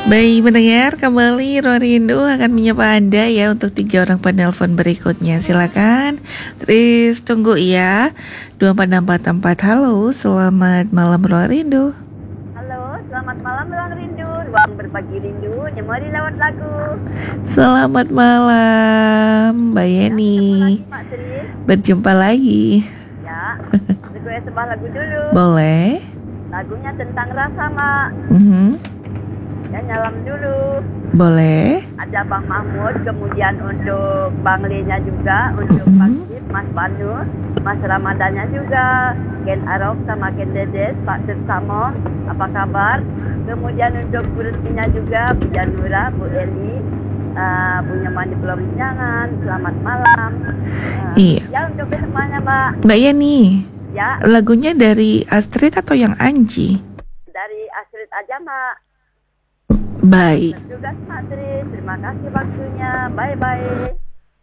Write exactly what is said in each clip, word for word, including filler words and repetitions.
Baik, mendengar kembali Ruang Rindu akan menyapa Anda ya untuk tiga orang penelpon berikutnya. Silakan. Terus tunggu ya. dua empat enam empat empat. Halo, selamat malam Ruang Rindu. Halo, selamat malam Ruang Rindu. Ruang berbagi rindu, nyemari lewat lagu. Selamat malam Mbak Yeni. Mak Sri. Berjumpa lagi. Ya, gue sebuah lagu dulu. Boleh. Lagunya tentang rasa, Mak. Mhm. Ya, nyalam dulu. Boleh. Ada Bang Mahmud, kemudian untuk Bang Lenya juga, untuk Mhm. Pak Kip, Mas Banu, Mas Ramadannya juga, Ken Arok sama Ken Dedes, Pak Sursamo, apa kabar? Kemudian untuk Bu Rutinya juga, Bu Janura, Bu Eli, uh, Bu Nyaman di Pulau Jangan, selamat malam. Uh, Iya. Ya, untuk semuanya, Mbak. Mbak Yeni, Ya, lagunya dari Astrid atau yang Anji? dari Astrid aja, Mak. Baik. Tugas Mak Sri, terima kasih waktunya. Bye-bye.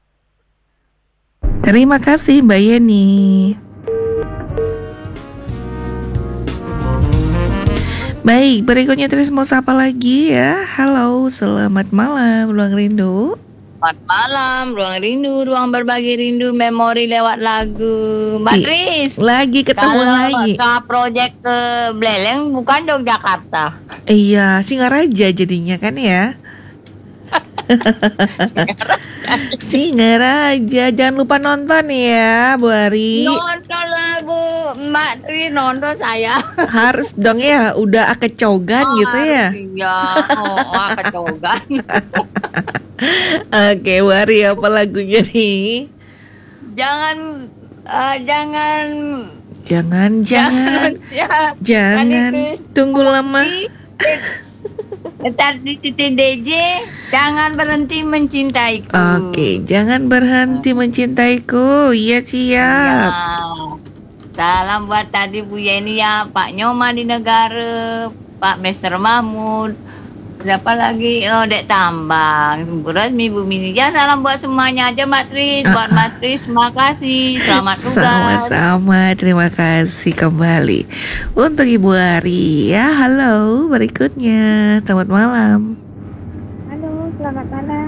Terima kasih Mbak Yeni. Baik, berikutnya terus mau sapa lagi ya. Halo, selamat malam Ruang Rindu. Selamat malam, Ruang Rindu, Ruang Berbagi Rindu, Memori lewat lagu. Mbak I- Tris, Lagi ketemu kalau lagi. ke project ke Beleng bukan Yogyakarta. Iya, Singaraja jadinya kan ya. Singaraja, jangan lupa nonton ya Bu Ari. Nonton lagu Mbak Tris, nonton saya. Harus dong ya, udah kecogan gitu ya. Iya, oh, oh kecogan. Oke, Bu Ari apa lagunya nih? Jangan, eh, jangan, Jangan, jangan, ya, jangan Tris. tunggu lama. Ntar di titik D J, jangan berhenti mencintaiku. Oke, jangan berhenti mencintaiku. Iya siap. Ya. Salam buat tadi Bu Yeni ya, Pak Nyoma di negara, Pak Mister Mahmud, siapa lagi? Oh, Dek Tambang, Bu Rasmi, Bu Mini. Ya, salam buat semuanya aja, Mbak Tris. Buat Mbak Tris, terima kasih. Selamat tugas. Sama-sama, terima kasih kembali untuk Ibu Ari ya. Halo, berikutnya. Selamat malam. Halo, selamat malam.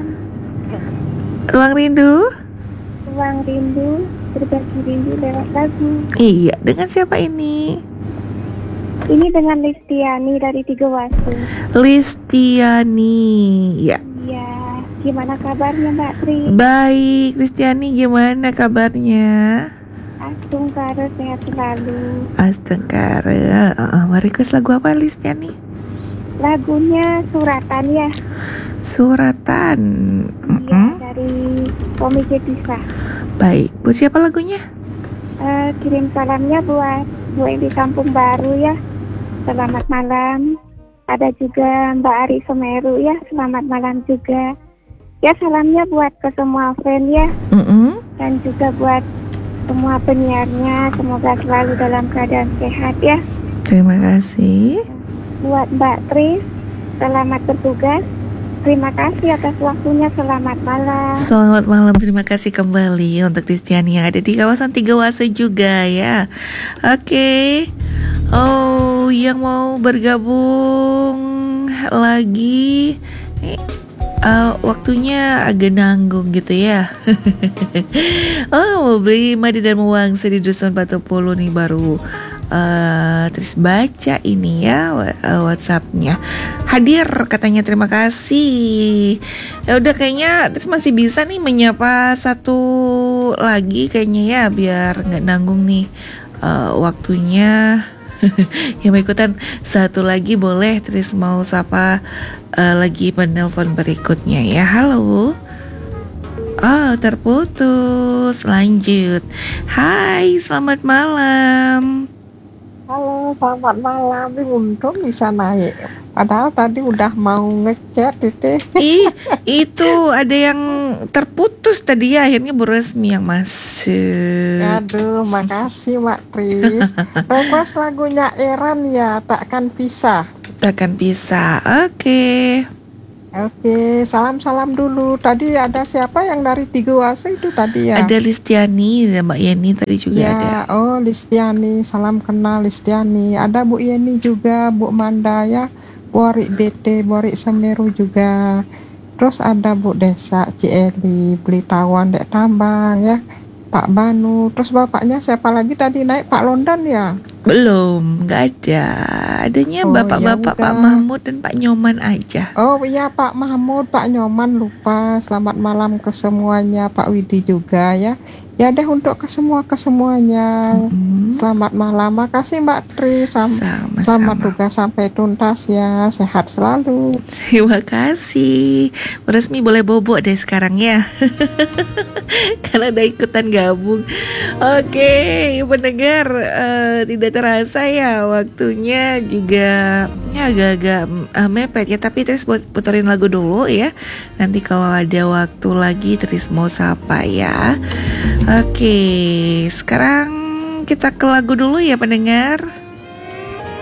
Ruang Rindu? Ruang Rindu, berbagi rindu lewat lagu. Iya, dengan siapa ini? Ini dengan Listiani dari Tiga Wasu. Listiani. Ya. Iya, gimana kabarnya Mbak Tri? Baik, Listiani gimana kabarnya? Astung Karo sehat selalu. Astagfirullah. Uh, uh, request lagu apa Listiani? Lagunya Suratan ya. Suratan. Iya, Mm-mm. dari Komika Disa. Baik, buat siapa lagunya? Eh, kirim salamnya buat Bu yang di Kampung Baru ya. Selamat malam. Ada juga Mbak Ari Semeru ya. Selamat malam juga. Ya, salamnya buat ke semua friend ya. Mm-mm. Dan juga buat semua penyiarnya, semoga selalu dalam keadaan sehat ya. Terima kasih. Buat Mbak Tris, selamat bertugas. Terima kasih atas waktunya, selamat malam. Selamat malam, terima kasih kembali untuk Listiani yang ada di kawasan Tiga Wase juga ya. Oke. Oh, yang mau bergabung lagi eh, uh, waktunya agak nanggung gitu ya. Oh, mau beli madu dan mewangsa di Dusun Batu Pulu nih baru uh, terus baca ini ya uh, WhatsAppnya. Hadir katanya, terima kasih. Ya udah kayaknya terus masih bisa nih menyapa satu lagi kayaknya ya biar nggak nanggung nih uh, waktunya. Yang mau ikutan satu lagi boleh, terus mau sapa uh, lagi penelpon berikutnya ya. Halo. Oh, terputus. Lanjut. Hai, selamat malam. Halo, selamat malam. Ini untung bisa naik. Padahal tadi udah mau ngechat itu. Ih, itu ada yang terputus tadi ya, akhirnya Bu Resmi yang masuk. Aduh, makasih Mak Tris. Request lagunya Eran ya, takkan pisah. Takkan bisa. Oke. Oke, salam-salam dulu. Tadi ada siapa yang dari Tiga Wase itu tadi ya? Ada Listiani dan Mbak Yeni tadi juga ya, ada. oh Listiani, salam kenal Listiani. Ada Bu Yeni juga, Bu Manda ya. Borik Dede, Borik Semeru juga. Terus ada Bu Desa, Cieli, Beli Tawon, Dek Tambang ya, Pak Banu. Terus bapaknya siapa lagi tadi naik, Pak London ya? Belum, nggak ada. Adanya Oh, bapak-bapak ya Pak udah. Mahmud dan Pak Nyoman aja. Oh iya Pak Mahmud, Pak Nyoman lupa. Selamat malam ke semuanya, Pak Widi juga ya. Ya deh untuk ke semua ke semuanya. Mm-mm. Selamat malam. Makasih Mbak Tri. Sam- Sama-sama. Selamat tugas sampai tuntas ya. Sehat selalu. Terima kasih. Bu Resmi boleh bobo deh sekarang ya. Karena udah ikutan gabung. Oke, pendengar, eh, tidak terasa ya waktunya juga ya agak-agak eh, mepet ya. Tapi Tris buat puterin lagu dulu ya. Nanti kalau ada waktu lagi Tris mau sapa ya. Oke, sekarang kita ke lagu dulu ya pendengar.